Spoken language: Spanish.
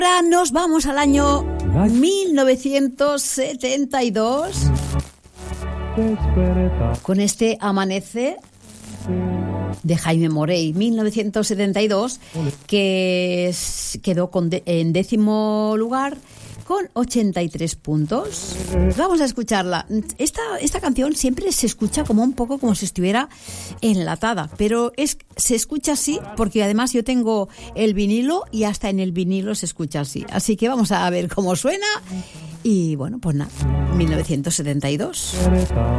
Ahora nos vamos al año 1972 con este Amanece de Jaime Morey, 1972, que quedó en 10º lugar con 83 puntos. Vamos a escucharla. Esta canción siempre se escucha como un poco como si estuviera enlatada, pero se escucha así porque además yo tengo el vinilo y hasta en el vinilo se escucha así. Así que vamos a ver cómo suena. Y bueno, pues nada, 1972.